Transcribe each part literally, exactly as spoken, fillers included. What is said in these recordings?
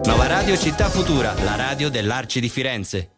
Nova Radio Città Futura, la radio dell'Arci di Firenze.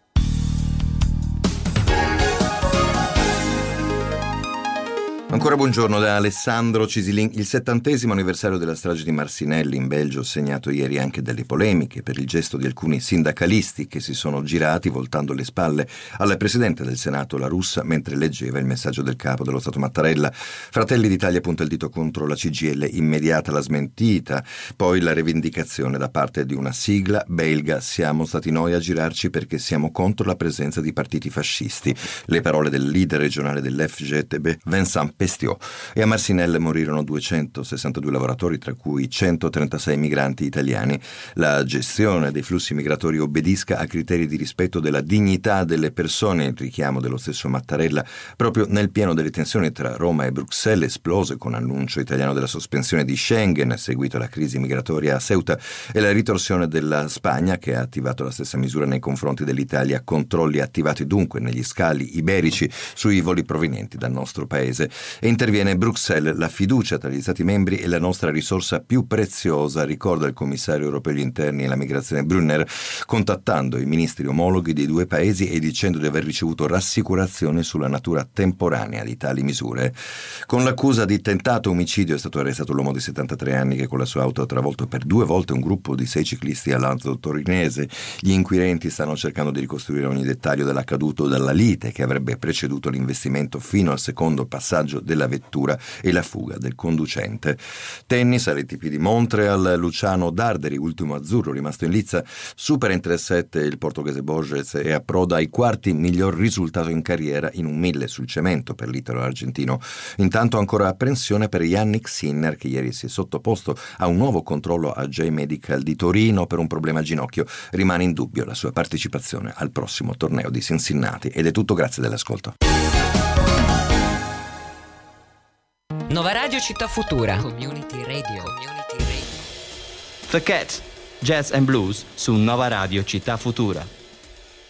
Ancora buongiorno da Alessandro Cisilin. Il settantesimo anniversario della strage di Marcinelle in Belgio, segnato ieri anche dalle polemiche per il gesto di alcuni sindacalisti che si sono girati voltando le spalle al Presidente del Senato La Russa mentre leggeva il messaggio del Capo dello Stato Mattarella. Fratelli d'Italia punta il dito contro la C G I L, immediata la smentita, poi la rivendicazione da parte di una sigla belga: siamo stati noi a girarci perché siamo contro la presenza di partiti fascisti. Le parole del leader regionale dell'F G T B, Vincent Pestiot. E a Marcinelle morirono duecentosessantadue lavoratori, tra cui centotrentasei migranti italiani. La gestione dei flussi migratori obbedisca a criteri di rispetto della dignità delle persone, il richiamo dello stesso Mattarella proprio nel pieno delle tensioni tra Roma e Bruxelles, esplose con annuncio italiano della sospensione di Schengen seguito alla crisi migratoria a Ceuta, e la ritorsione della Spagna, che ha attivato la stessa misura nei confronti dell'Italia, controlli attivati dunque negli scali iberici sui voli provenienti dal nostro paese. E interviene Bruxelles: la fiducia tra gli Stati membri è la nostra risorsa più preziosa, ricorda il commissario europeo agli interni e la migrazione Brunner, contattando i ministri omologhi dei due paesi e dicendo di aver ricevuto rassicurazioni sulla natura temporanea di tali misure. Con l'accusa di tentato omicidio è stato arrestato l'uomo di settantatré anni che con la sua auto ha travolto per due volte un gruppo di sei ciclisti a Lanzo Torinese. Gli inquirenti stanno cercando di ricostruire ogni dettaglio dell'accaduto, dalla lite che avrebbe preceduto l'investimento fino al secondo passaggio della vettura e la fuga del conducente. Tennis, all'A T P di Montreal, Luciano Darderi, ultimo azzurro rimasto in lizza, supera in tre set il portoghese Borges e approda ai quarti, miglior risultato in carriera in un mille sul cemento per l'italo-argentino. Intanto ancora apprensione per Yannick Sinner, che ieri si è sottoposto a un nuovo controllo a J-Medical di Torino per un problema al ginocchio. Rimane in dubbio la sua partecipazione al prossimo torneo di Cincinnati. Ed è tutto, grazie dell'ascolto. Nova Radio Città Futura. Community Radio. Community Radio. The Cat, Jazz and Blues su Nova Radio Città Futura.